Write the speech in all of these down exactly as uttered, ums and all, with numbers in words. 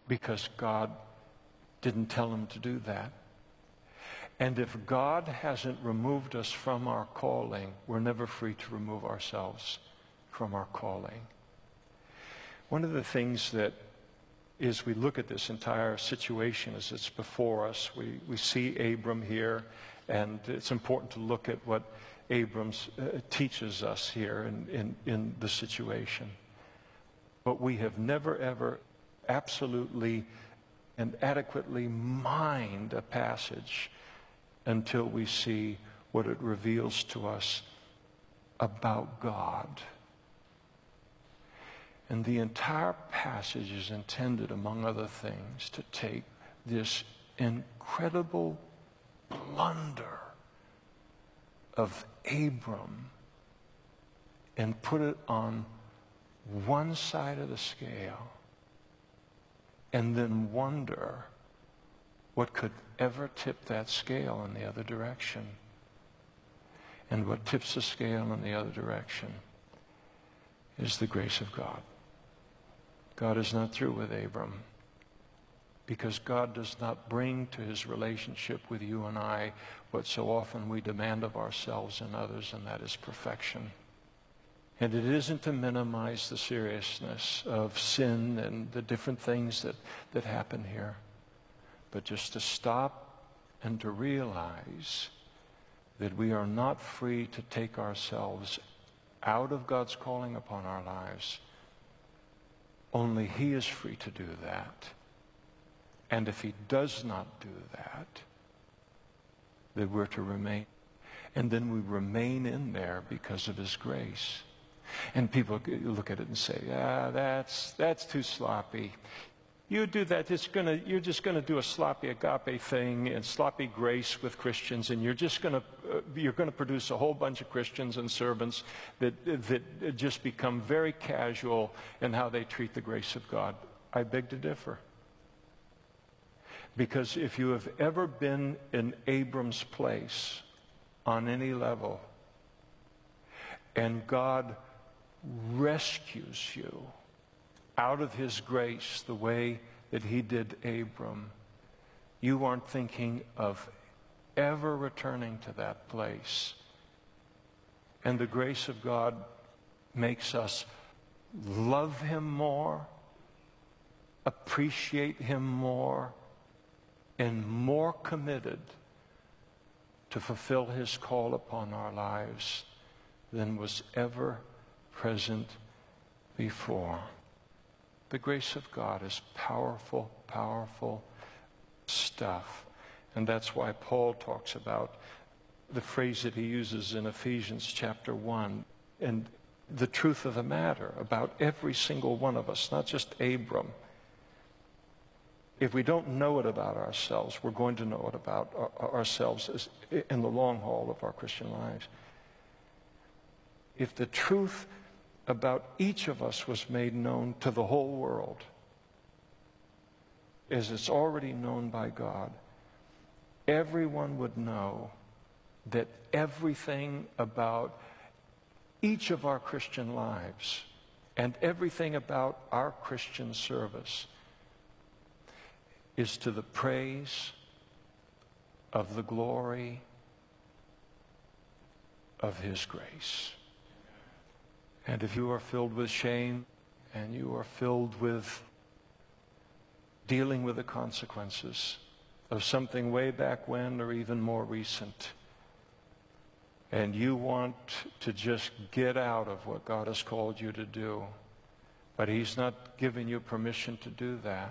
because God didn't tell him to do that. And if God hasn't removed us from our calling, we're never free to remove ourselves from our calling. One of the things that is we look at this entire situation as it's before us, we, we see Abram here, and it's important to look at what Abram uh, teaches us here in, in, in the situation. But we have never, ever absolutely and adequately mined a passage until we see what it reveals to us about God. And the entire passage is intended, among other things, to take this incredible blunder of Abram and put it on one side of the scale, and then wonder what could ever tip that scale in the other direction. And what tips the scale in the other direction is the grace of God. God is not through with Abram, because God does not bring to his relationship with you and I what so often we demand of ourselves and others, and that is perfection. And it isn't to minimize the seriousness of sin and the different things that, that happen here, but just to stop and to realize that we are not free to take ourselves out of God's calling upon our lives. Only he is free to do that. And if he does not do that, then we're to remain. And then we remain in there because of his grace. And people look at it and say, ah, that's, that's too sloppy. You do that, it's gonna, you're just going to do a sloppy agape thing and sloppy grace with Christians, and you're just going to uh, you're going to produce a whole bunch of Christians and servants that, that just become very casual in how they treat the grace of God. I beg to differ. Because if you have ever been in Abram's place on any level, and God rescues you out of his grace the way that he did Abram, you aren't thinking of ever returning to that place. And the grace of God makes us love him more, appreciate him more, and more committed to fulfill his call upon our lives than was ever present before. The grace of God is powerful, powerful stuff. And that's why Paul talks about the phrase that he uses in Ephesians chapter one, and the truth of the matter about every single one of us, not just Abram. If we don't know it about ourselves, we're going to know it about our, ourselves as, in the long haul of our Christian lives. If the truth about each of us was made known to the whole world, as it's already known by God, everyone would know that everything about each of our Christian lives and everything about our Christian service is to the praise of the glory of his grace. And if you are filled with shame and you are filled with dealing with the consequences of something way back when or even more recent, and you want to just get out of what God has called you to do, but he's not giving you permission to do that,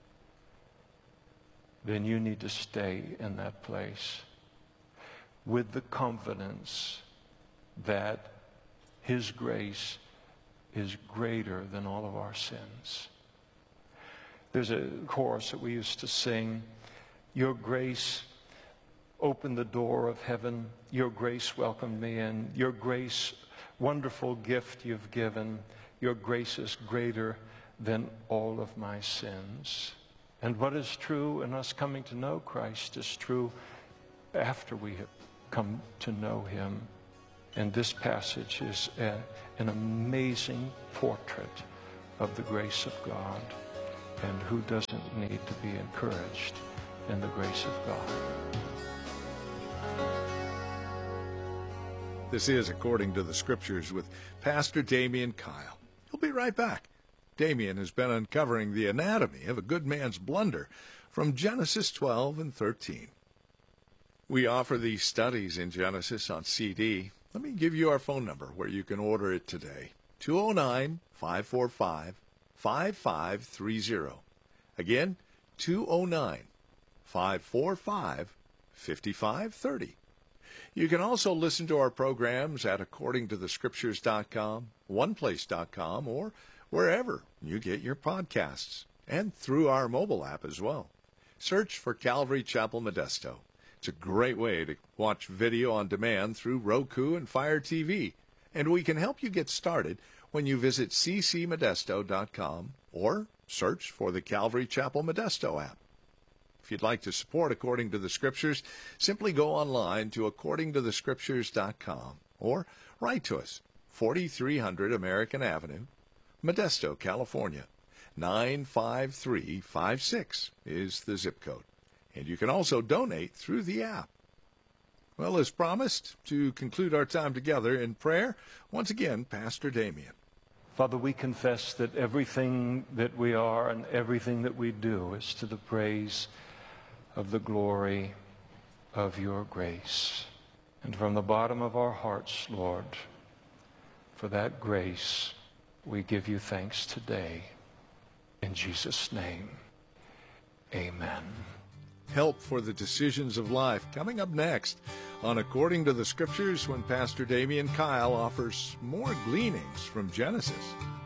then you need to stay in that place with the confidence that his grace is greater than all of our sins. There's a chorus that we used to sing, your grace opened the door of heaven, your grace welcomed me in, your grace, wonderful gift you've given, your grace is greater than all of my sins. And what is true in us coming to know Christ is true after we have come to know him. And this passage is a, an amazing portrait of the grace of God. And who doesn't need to be encouraged in the grace of God? This is According to the Scriptures with Pastor Damian Kyle. He'll be right back. Damian has been uncovering the anatomy of a good man's blunder from Genesis twelve and thirteen. We offer these studies in Genesis on C D. Let me give you our phone number where you can order it today. two oh nine, five four five, five five three oh. Again, two oh nine, five four five, five five three oh. You can also listen to our programs at according to the scriptures dot com, one place dot com, or wherever you get your podcasts, and through our mobile app as well. Search for Calvary Chapel Modesto. It's a great way to watch video on demand through Roku and Fire T V, and we can help you get started when you visit c c modesto dot com or search for the Calvary Chapel Modesto app. If you'd like to support According to the Scriptures, simply go online to according to the scriptures dot com or write to us, forty-three hundred American Avenue, Modesto, California. nine five three five six is the zip code. And you can also donate through the app. Well, as promised, to conclude our time together in prayer, once again, Pastor Damian. Father, we confess that everything that we are and everything that we do is to the praise of the glory of your grace. And from the bottom of our hearts, Lord, for that grace, we give you thanks today. In Jesus' name, amen. Help for the decisions of life coming up next on According to the Scriptures, when Pastor Damian Kyle offers more gleanings from Genesis.